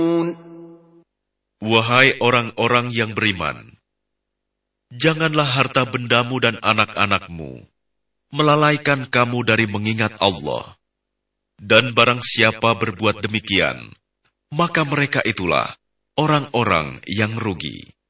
Wahai orang-orang yang beriman, janganlah harta bendamu dan anak-anakmu melalaikan kamu dari mengingat Allah. Dan barang siapa berbuat demikian, maka mereka itulah orang-orang yang rugi.